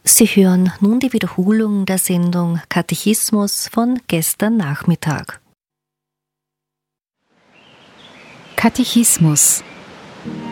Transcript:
Sie hören nun die Wiederholung der Sendung Katechismus von gestern Nachmittag. Katechismus